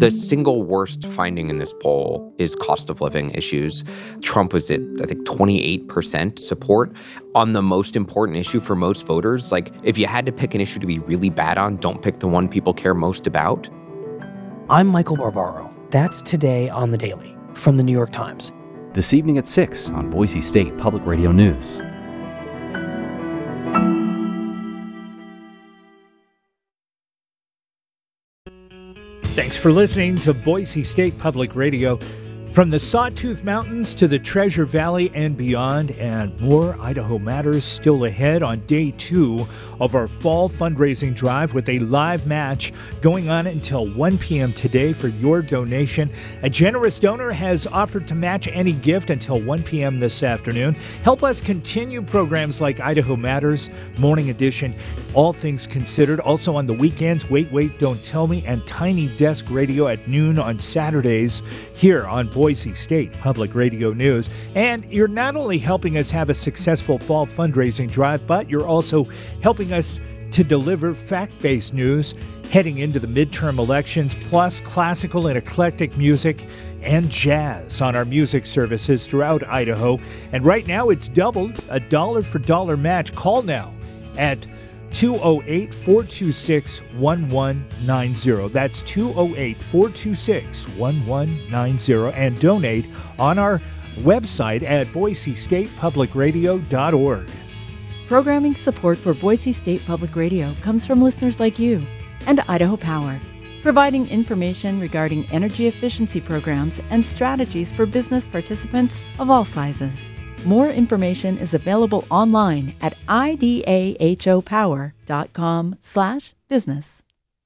The single worst finding in this poll is cost of living issues. Trump was at, I think, 28% support on the most important issue for most voters. Like, if you had to pick an issue to be really bad on, don't pick the one people care most about. I'm Michael Barbaro. That's Today on the Daily from the New York Times. This evening at 6 on Boise State Public Radio News. Thanks for listening to Boise State Public Radio. From the Sawtooth Mountains to the Treasure Valley and beyond, and more Idaho Matters still ahead on day 2 of our fall fundraising drive with a live match going on until 1 p.m. today for your donation. A generous donor has offered to match any gift until 1 p.m. this afternoon. Help us continue programs like Idaho Matters, Morning Edition, All Things Considered. Also on the weekends, Wait, Don't Tell Me, and Tiny Desk Radio at noon on Saturdays here on Boise State Public Radio News. And you're not only helping us have a successful fall fundraising drive, but you're also helping us to deliver fact-based news heading into the midterm elections, plus classical and eclectic music and jazz on our music services throughout Idaho. And right now it's doubled, a dollar-for-dollar match. Call now at 208-426-1190. That's 208-426-1190. And donate on our website at boisestatepublicradio.org. Programming support for Boise State Public Radio comes from listeners like you and Idaho Power, providing information regarding energy efficiency programs and strategies for business participants of all sizes. More information is available online at idahopower.com/business.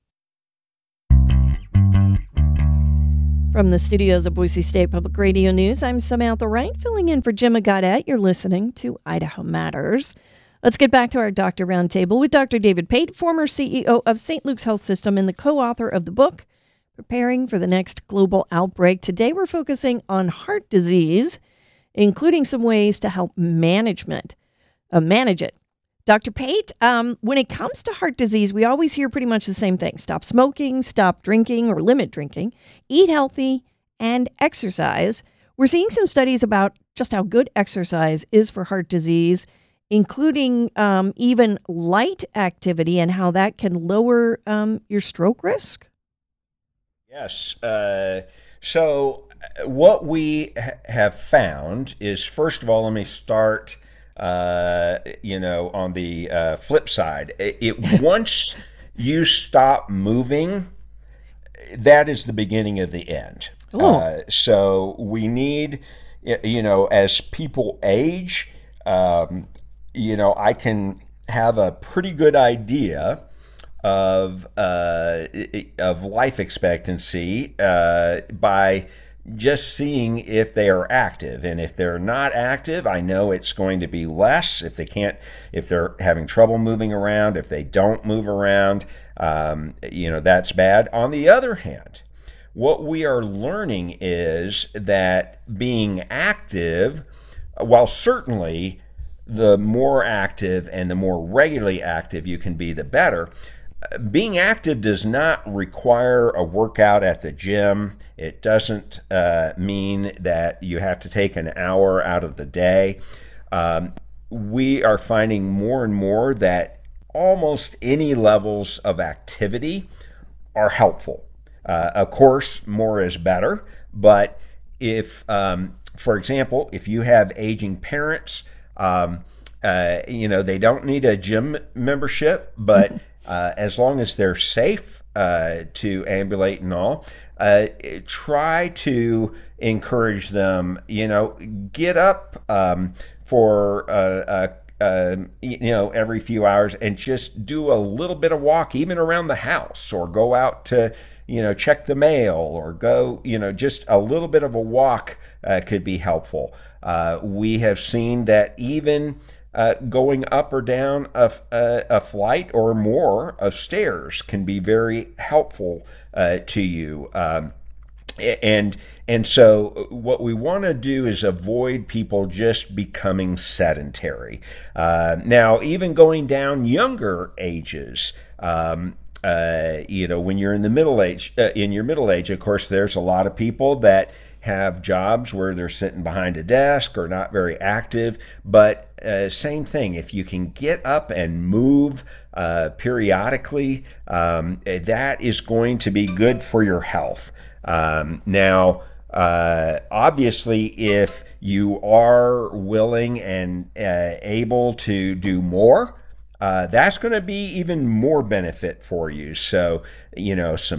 From the studios of Boise State Public Radio News, I'm Samantha Wright, filling in for Jim Gaudette. You're listening to Idaho Matters. Let's get back to our Doctor Roundtable with Dr. David Pate, former CEO of St. Luke's Health System and the co-author of the book, Preparing for the Next Global Outbreak. Today we're focusing on heart disease, including some ways to help manage it. Dr. Pate, when it comes to heart disease, we always hear pretty much the same thing. Stop smoking, stop drinking or limit drinking, eat healthy, and exercise. We're seeing some studies about just how good exercise is for heart disease, including even light activity and how that can lower your stroke risk. Yes. So what we have found is, first of all, let me start, on the flip side. Once you stop moving, that is the beginning of the end. So we need, as people age, I can have a pretty good idea of life expectancy by just seeing if they are active. And if they're not active, I know it's going to be less. If they're having trouble moving around, if they don't move around, that's bad. On the other hand, what we are learning is that being active, while certainly the more active and the more regularly active you can be, the better, being active does not require a workout at the gym. It doesn't mean that you have to take an hour out of the day. We are finding more and more that almost any levels of activity are helpful. Of course, more is better, but if, for example, if you have aging parents, they don't need a gym membership, but as long as they're safe to ambulate and all, try to encourage them, get up for every few hours and just do a little bit of walk, even around the house, or go out to, check the mail, or go, just a little bit of a walk could be helpful. We have seen that even going up or down a flight or more of stairs can be very helpful to you. And so what we want to do is avoid people just becoming sedentary. Now, even going down younger ages, when you're in the middle age, in your middle age, of course, there's a lot of people that have jobs where they're sitting behind a desk or not very active. But same thing, if you can get up and move periodically, that is going to be good for your health. Now, obviously, if you are willing and able to do more, that's going to be even more benefit for you. So, some